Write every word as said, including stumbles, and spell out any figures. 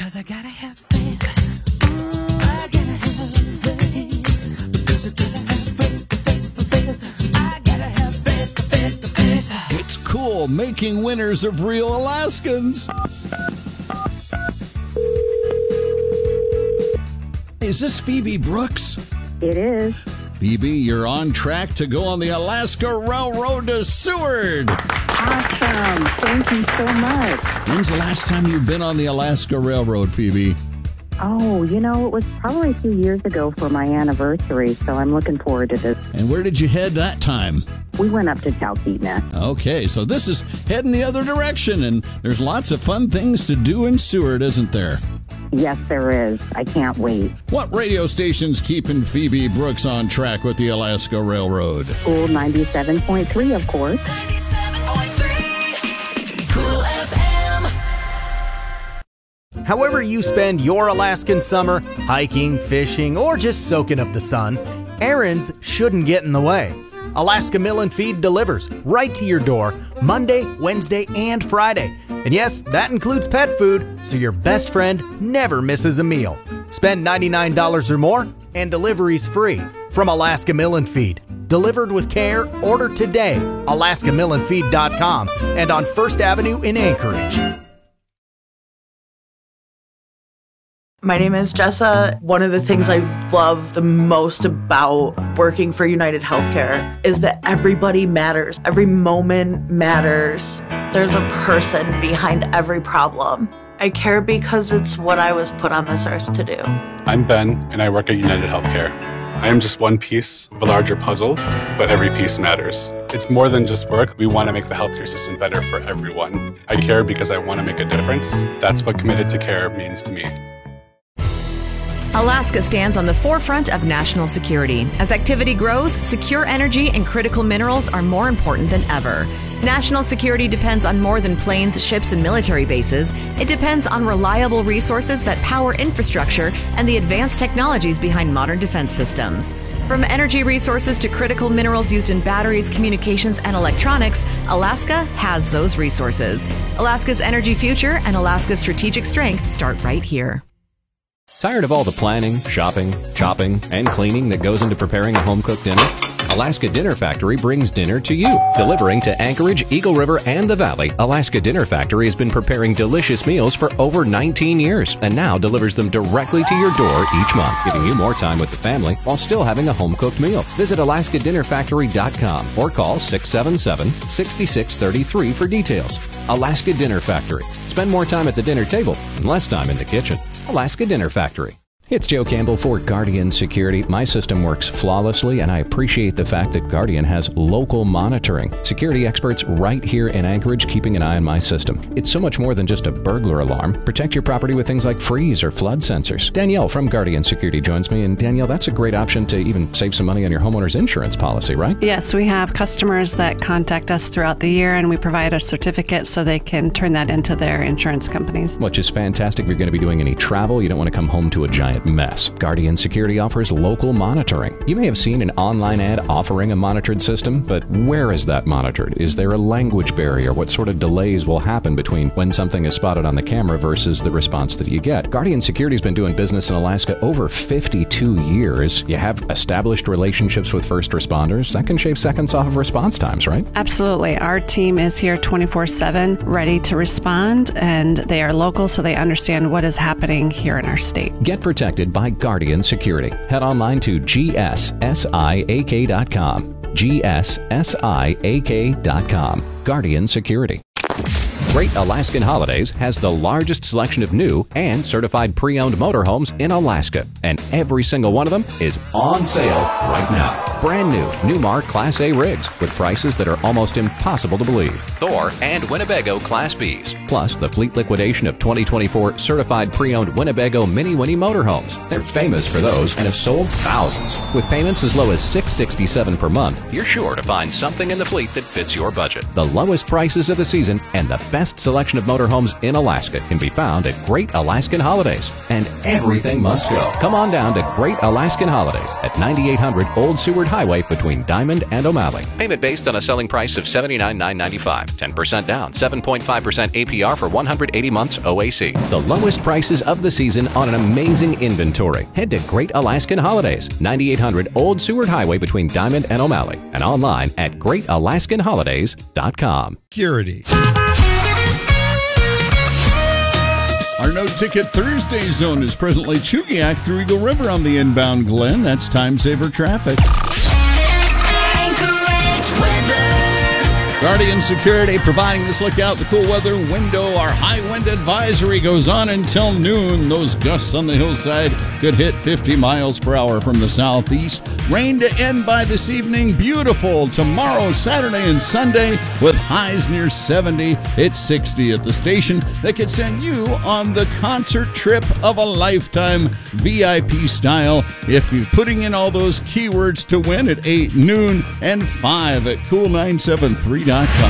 'Cause I gotta have faith. I gotta have faith. Because I gotta have faith, faith. I gotta have faith, faith, faith. It's cool making winners of real Alaskans. Is this Phoebe Brooks? It is. Phoebe, you're on track to go on the Alaska Railroad to Seward. Awesome. Thank you so much. When's the last time you've been on the Alaska Railroad, Phoebe? Oh, you know, it was probably a few years ago for my anniversary, so I'm looking forward to this. And where did you head that time? We went up to Talkeetna. Okay, so this is heading the other direction, and there's lots of fun things to do in Seward, isn't there? Yes, there is. I can't wait. What radio station's keeping Phoebe Brooks on track with the Alaska Railroad? Cool ninety-seven point three, of course. ninety-seven point three Cool F M. However you spend your Alaskan summer, hiking, fishing, or just soaking up the sun, errands shouldn't get in the way. Alaska Mill and Feed delivers right to your door Monday, Wednesday, and Friday. And yes, that includes pet food, so your best friend never misses a meal. Spend ninety-nine dollars or more, and delivery's free from Alaska Mill and Feed. Delivered with care, order today, alaska mill and feed dot com, and on First Avenue in Anchorage. My name is Jessa. One of the things I love the most about working for United Healthcare is that everybody matters. Every moment matters. There's a person behind every problem. I care because it's what I was put on this earth to do. I'm Ben, and I work at United Healthcare. I am just one piece of a larger puzzle, but every piece matters. It's more than just work. We want to make the healthcare system better for everyone. I care because I want to make a difference. That's what committed to care means to me. Alaska stands on the forefront of national security. As activity grows, secure energy and critical minerals are more important than ever. National security depends on more than planes, ships, and military bases. It depends on reliable resources that power infrastructure and the advanced technologies behind modern defense systems. From energy resources to critical minerals used in batteries, communications, and electronics, Alaska has those resources. Alaska's energy future and Alaska's strategic strength start right here. Tired of all the planning, shopping, chopping, and cleaning that goes into preparing a home-cooked dinner? Alaska Dinner Factory brings dinner to you. Delivering to Anchorage, Eagle River, and the Valley, Alaska Dinner Factory has been preparing delicious meals for over nineteen years and now delivers them directly to your door each month, giving you more time with the family while still having a home-cooked meal. Visit alaska dinner factory dot com or call six seven seven, six six three three for details. Alaska Dinner Factory. Spend more time at the dinner table and less time in the kitchen. Alaska Dinner Factory. It's Joe Campbell for Guardian Security. My system works flawlessly, and I appreciate the fact that Guardian has local monitoring. Security experts right here in Anchorage keeping an eye on my system. It's so much more than just a burglar alarm. Protect your property with things like freeze or flood sensors. Danielle from Guardian Security joins me, and Danielle, that's a great option to even save some money on your homeowner's insurance policy, right? Yes, we have customers that contact us throughout the year, and we provide a certificate so they can turn that into their insurance companies. Which is fantastic if you're going to be doing any travel. You don't want to come home to a giant mess. Guardian Security offers local monitoring. You may have seen an online ad offering a monitored system, but where is that monitored? Is there a language barrier? What sort of delays will happen between when something is spotted on the camera versus the response that you get? Guardian Security has been doing business in Alaska over fifty-two years. You have established relationships with first responders. That can shave seconds off of response times, right? Absolutely. Our team is here twenty-four seven, ready to respond, and they are local, so they understand what is happening here in our state. Get protected by Guardian Security. Head online to G S S I A K dot com. G S S I A K dot com. Guardian Security. Great Alaskan Holidays has the largest selection of new and certified pre-owned motorhomes in Alaska, and every single one of them is on sale right now. Brand new Newmar Class A rigs with prices that are almost impossible to believe. Thor and Winnebago Class Bs. Plus the fleet liquidation of twenty twenty-four certified pre-owned Winnebago Mini Winnie motorhomes. They're famous for those and have sold thousands. With payments as low as six hundred sixty-seven dollars per month, you're sure to find something in the fleet that fits your budget. The lowest prices of the season and the best selection of motorhomes in Alaska can be found at Great Alaskan Holidays. And everything must go. Come on down to Great Alaskan Holidays at ninety-eight hundred Old Seward Highway between Diamond and O'Malley. Payment based on a selling price of seventy-nine thousand nine hundred ninety-five dollars. ten percent down, seven point five percent A P R for one hundred eighty months O A C. The lowest prices of the season on an amazing inventory. Head to Great Alaskan Holidays, ninety-eight hundred Old Seward Highway between Diamond and O'Malley, and online at great alaskan holidays dot com. Security. Our no-ticket Thursday zone is presently Chugiak through Eagle River on the inbound Glen. That's time-saver traffic. Anchorage weather. Guardian Security providing this lookout, the cool weather window. Our high wind advisory goes on until noon. Those gusts on the hillside could hit fifty miles per hour from the southeast. Rain to end by this evening. Beautiful tomorrow, Saturday and Sunday with highs near seventy. It's sixty at the station. That could send you on the concert trip of a lifetime, V I P style, if you're putting in all those keywords to win at eight, noon, and five at cool nine seven three dot com.